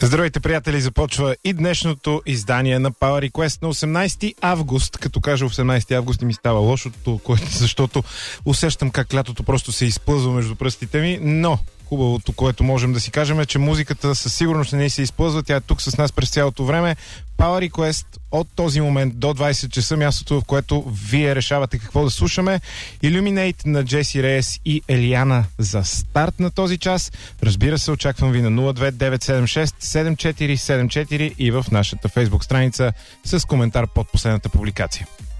Здравейте, приятели! Започва и днешното издание на Power Request на 18 август. Като кажа 18 август, ми става лошото, защото усещам как лятото просто се изплъзва между пръстите ми, но хубавото, което можем да си кажем е, че музиката със сигурност не се изплъзва. Тя е тук с нас през цялото време. Power Request от този момент до 20 часа, мястото, в което вие решавате какво да слушаме. Illuminate на Джеси Рейс и Елиана за старт на този час. Разбира се, очаквам ви на 02976 7474 и в нашата Facebook страница с коментар под последната публикация.